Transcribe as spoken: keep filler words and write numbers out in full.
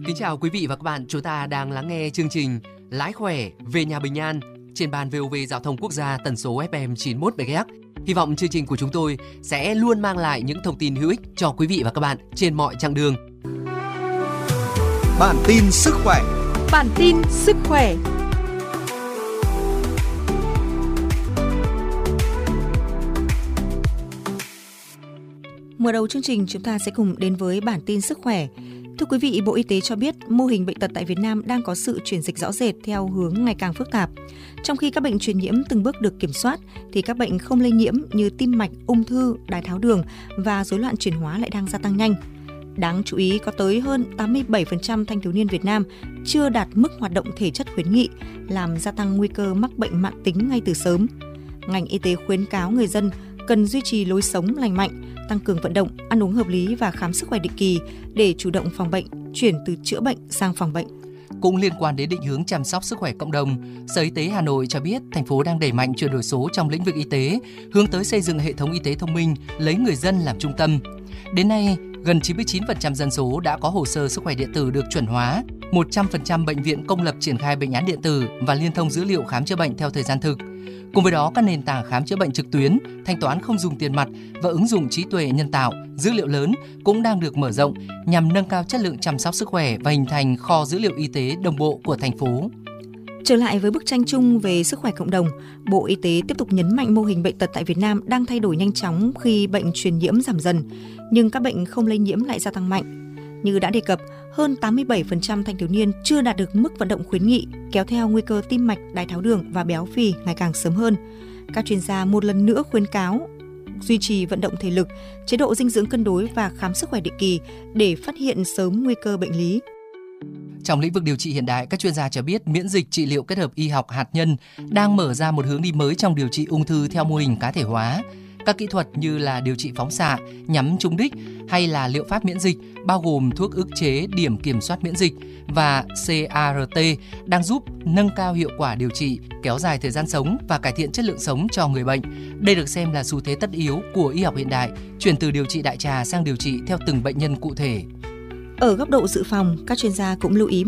Kính chào quý vị và các bạn, chúng ta đang lắng nghe chương trình Lái khỏe về nhà bình an trên ban vê o vê Giao thông Quốc gia tần số ép em chín mươi mốt mê ga héc. Hy vọng chương trình của chúng tôi sẽ luôn mang lại những thông tin hữu ích cho quý vị và các bạn trên mọi chặng đường. Bản tin sức khỏe. Bản tin sức khỏe. Mở đầu chương trình, chúng ta sẽ cùng đến với bản tin sức khỏe. Thưa quý vị, Bộ Y tế cho biết mô hình bệnh tật tại Việt Nam đang có sự chuyển dịch rõ rệt theo hướng ngày càng phức tạp. Trong khi các bệnh truyền nhiễm từng bước được kiểm soát, thì các bệnh không lây nhiễm như tim mạch, ung thư, đái tháo đường và rối loạn chuyển hóa lại đang gia tăng nhanh. Đáng chú ý, có tới hơn tám mươi bảy phần trăm thanh thiếu niên Việt Nam chưa đạt mức hoạt động thể chất khuyến nghị, làm gia tăng nguy cơ mắc bệnh mãn tính ngay từ sớm. Ngành y tế khuyến cáo người dân cần duy trì lối sống lành mạnh, tăng cường vận động, ăn uống hợp lý và khám sức khỏe định kỳ để chủ động phòng bệnh, chuyển từ chữa bệnh sang phòng bệnh. Cũng liên quan đến định hướng chăm sóc sức khỏe cộng đồng, Sở Y tế Hà Nội cho biết thành phố đang đẩy mạnh chuyển đổi số trong lĩnh vực y tế, hướng tới xây dựng hệ thống y tế thông minh, lấy người dân làm trung tâm. Đến nay, gần chín mươi chín phần trăm dân số đã có hồ sơ sức khỏe điện tử được chuẩn hóa, một trăm phần trăm bệnh viện công lập triển khai bệnh án điện tử và liên thông dữ liệu khám chữa bệnh theo thời gian thực. Cùng với đó, các nền tảng khám chữa bệnh trực tuyến, thanh toán không dùng tiền mặt và ứng dụng trí tuệ nhân tạo, dữ liệu lớn cũng đang được mở rộng nhằm nâng cao chất lượng chăm sóc sức khỏe và hình thành kho dữ liệu y tế đồng bộ của thành phố. Trở lại với bức tranh chung về sức khỏe cộng đồng, Bộ Y tế tiếp tục nhấn mạnh mô hình bệnh tật tại Việt Nam đang thay đổi nhanh chóng khi bệnh truyền nhiễm giảm dần, nhưng các bệnh không lây nhiễm lại gia tăng mạnh. Như đã đề cập, hơn tám mươi bảy phần trăm thanh thiếu niên chưa đạt được mức vận động khuyến nghị, kéo theo nguy cơ tim mạch, đái tháo đường và béo phì ngày càng sớm hơn. Các chuyên gia một lần nữa khuyến cáo duy trì vận động thể lực, chế độ dinh dưỡng cân đối và khám sức khỏe định kỳ để phát hiện sớm nguy cơ bệnh lý. Trong lĩnh vực điều trị hiện đại, các chuyên gia cho biết miễn dịch trị liệu kết hợp y học hạt nhân đang mở ra một hướng đi mới trong điều trị ung thư theo mô hình cá thể hóa. Các kỹ thuật như là điều trị phóng xạ nhắm trúng đích hay là liệu pháp miễn dịch bao gồm thuốc ức chế điểm kiểm soát miễn dịch và xê a rờ tê đang giúp nâng cao hiệu quả điều trị, kéo dài thời gian sống và cải thiện chất lượng sống cho người bệnh. Đây được xem là xu thế tất yếu của y học hiện đại, chuyển từ điều trị đại trà sang điều trị theo từng bệnh nhân cụ thể. Ở góc độ dự phòng, các chuyên gia cũng lưu ý